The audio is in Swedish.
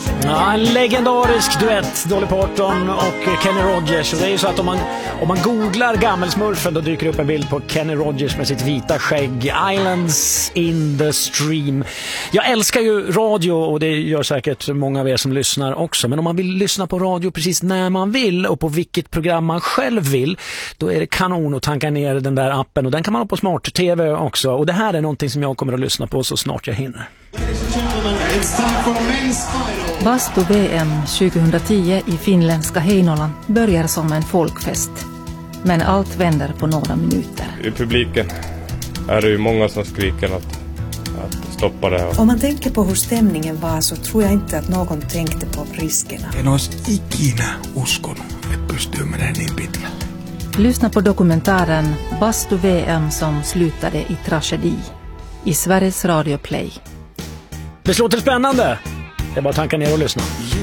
Ja, en legendarisk duett, Dolly Parton och Kenny Rogers. Och det är ju så att om man googlar Gammelsmurfen, då dyker upp en bild på Kenny Rogers med sitt vita skägg. Islands in the Stream. Jag älskar ju radio, och det gör säkert många av er som lyssnar också. Men om man vill lyssna på radio precis när man vill och på vilket program man själv vill, då är det kanon att tanka ner den där appen. Och den kan man ha på smart-tv också. Och det här är någonting som jag kommer att lyssna på så snart jag hinner. Bastu-VM 2010 i finländska Heinola börjar som en folkfest. Men allt vänder på några minuter. I publiken är det ju många som skriker att stoppa det här. Om man tänker på hur stämningen var, så tror jag inte att någon tänkte på riskerna. En olisi ikinä uskonut, että pystyy menemään niin pitkälle. Lyssna på dokumentären Bastu-VM som slutade i tragedi i Sveriges Radio Play. Det låter spännande. Det är bara att tanka ner och lyssna.